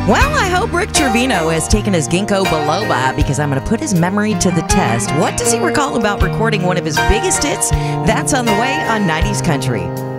Well, I hope Rick Trevino has taken his ginkgo biloba because I'm going to put his memory to the test. What does he recall about recording one of his biggest hits? That's on the way on 90s Country.